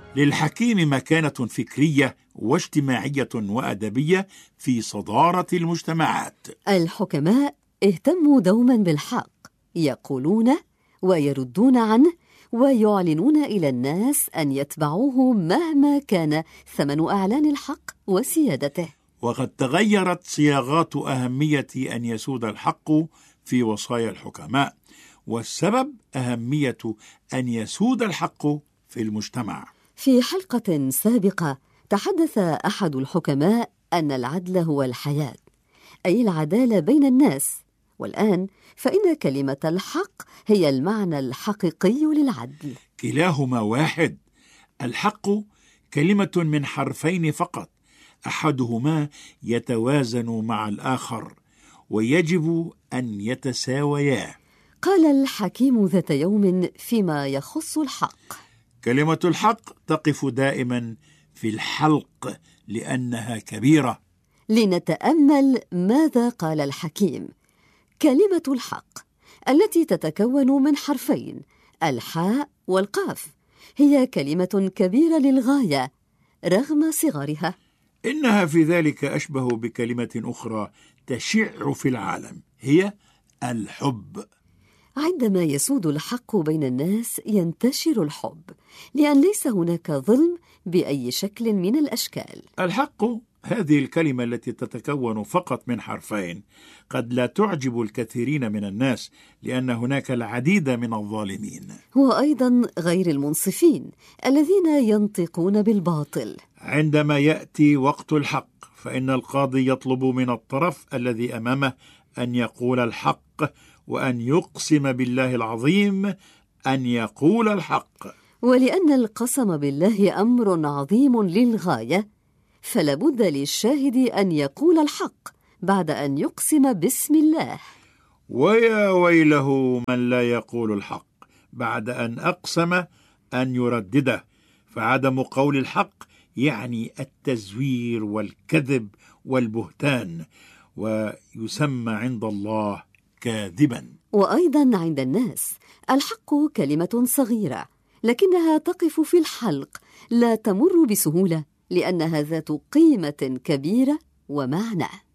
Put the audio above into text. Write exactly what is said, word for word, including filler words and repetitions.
للحكيم مكانة فكرية واجتماعية وأدبية في صدارة المجتمعات. الحكماء اهتموا دوما بالحق، يقولون ويردون عنه ويعلنون إلى الناس أن يتبعوه مهما كان ثمن إعلان الحق وسيادته. وقد تغيرت صياغات أهمية أن يسود الحق في وصايا الحكماء، والسبب أهمية أن يسود الحق في المجتمع. في حلقة سابقة تحدث أحد الحكماء أن العدل هو الحياة، أي العدالة بين الناس، والآن فإن كلمة الحق هي المعنى الحقيقي للعدل. كلاهما واحد. الحق كلمة من حرفين فقط، أحدهما يتوازن مع الآخر ويجب أن يتساويا. قال الحكيم ذات يوم فيما يخص الحق: كلمة الحق تقف دائما في الحلق لأنها كبيرة. لنتأمل ماذا قال الحكيم. كلمة الحق التي تتكون من حرفين، الحاء والقاف، هي كلمة كبيرة للغاية رغم صغرها. إنها في ذلك أشبه بكلمة أخرى تشع في العالم، هي الحب. عندما يسود الحق بين الناس ينتشر الحب، لأن ليس هناك ظلم بأي شكل من الأشكال. الحق، هذه الكلمة التي تتكون فقط من حرفين، قد لا تعجب الكثيرين من الناس لأن هناك العديد من الظالمين وأيضا غير المنصفين الذين ينطقون بالباطل. عندما يأتي وقت الحق فإن القاضي يطلب من الطرف الذي أمامه أن يقول الحق وأن يقسم بالله العظيم أن يقول الحق. ولأن القسم بالله أمر عظيم للغاية، فلابد للشاهد أن يقول الحق بعد أن يقسم باسم الله. ويا ويله من لا يقول الحق بعد أن أقسم أن يردده، فعدم قول الحق يعني التزوير والكذب والبهتان، ويسمى عند الله كاذبا. وأيضا عند الناس الحق كلمة صغيرة، لكنها تقف في الحلق، لا تمر بسهولة، لأنها ذات قيمة كبيرة ومعنى.